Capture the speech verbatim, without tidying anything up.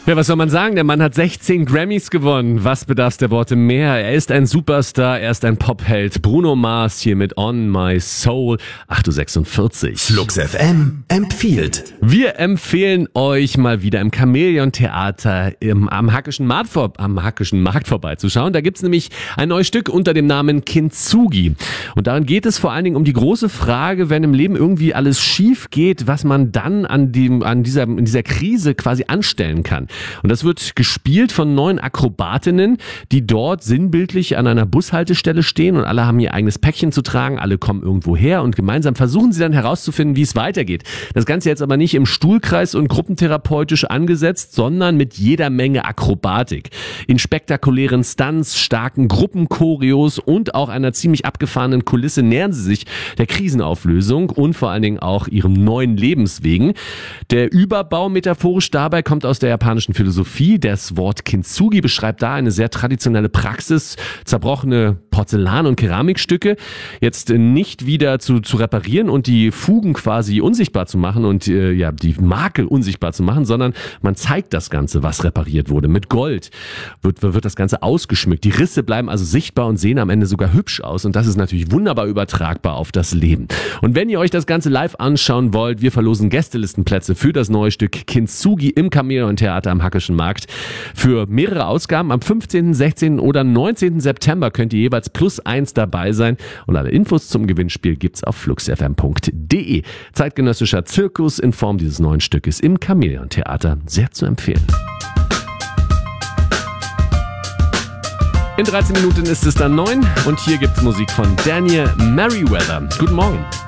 Ja, was soll man sagen? Der Mann hat sechzehn Grammys gewonnen. Was bedarf's der Worte mehr? Er ist ein Superstar, er ist ein Popheld. Bruno Mars hier mit On My Soul. acht Uhr sechsundvierzig. Flux F M empfiehlt. Wir empfehlen euch mal wieder im Chamäleon-Theater im, am, Hackischen Markt vor, am Hackischen Markt vorbeizuschauen. Da gibt's nämlich ein neues Stück unter dem Namen Kintsugi. Und darin geht es vor allen Dingen um die große Frage, wenn im Leben irgendwie alles schief geht, was man dann an, dem, an dieser, in dieser Krise quasi anstellen kann. Und das wird gespielt von neun Akrobatinnen, die dort sinnbildlich an einer Bushaltestelle stehen und alle haben ihr eigenes Päckchen zu tragen, alle kommen irgendwo her und gemeinsam versuchen sie dann herauszufinden, wie es weitergeht. Das Ganze jetzt aber nicht im Stuhlkreis und gruppentherapeutisch angesetzt, sondern mit jeder Menge Akrobatik. In spektakulären Stunts, starken Gruppenchoreos und auch einer ziemlich abgefahrenen Kulisse nähern sie sich der Krisenauflösung und vor allen Dingen auch ihrem neuen Lebenswegen. Der Überbau metaphorisch dabei kommt aus der japanischen Philosophie. Das Wort Kintsugi beschreibt da eine sehr traditionelle Praxis, zerbrochene Porzellan- und Keramikstücke jetzt nicht wieder zu, zu reparieren und die Fugen quasi unsichtbar zu machen und äh, ja die Makel unsichtbar zu machen, sondern man zeigt das Ganze, was repariert wurde. Mit Gold wird, wird das Ganze ausgeschmückt. Die Risse bleiben also sichtbar und sehen am Ende sogar hübsch aus und das ist natürlich wunderbar übertragbar auf das Leben. Und wenn ihr euch das Ganze live anschauen wollt, wir verlosen Gästelistenplätze für das neue Stück Kintsugi im Chamäleon-Theater am Hackischen Markt. Für mehrere Ausgaben am fünfzehnten, sechzehnten oder neunzehnten September könnt ihr jeweils plus eins dabei sein und alle Infos zum Gewinnspiel gibt's auf fluxfm punkt de. Zeitgenössischer Zirkus in Form dieses neuen Stückes im Chamäleon-Theater. Sehr zu empfehlen. In dreizehn Minuten ist es dann neun und hier gibt's Musik von Daniel Merriweather. Guten Morgen.